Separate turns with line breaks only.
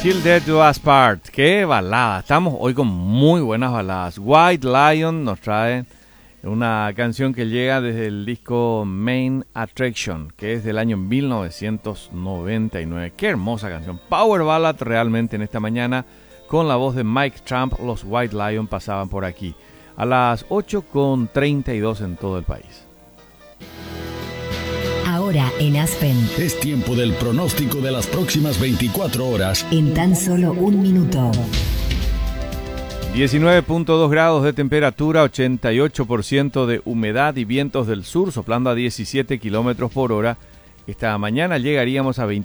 Till Death Do Us Part. Qué balada. Estamos hoy con muy buenas baladas. White Lion nos trae una canción que llega desde el disco Main Attraction, que es del año 1999. Qué hermosa canción. Power Ballad realmente en esta mañana, con la voz de Mike Tramp. Los White Lion pasaban por aquí a las 8:32 en todo el país.
Ahora en Aspen.
Es tiempo del pronóstico de las próximas 24 horas.
En tan solo un minuto.
19.2 grados de temperatura, 88% de humedad y vientos del sur soplando a 17 kilómetros por hora. Esta mañana llegaríamos a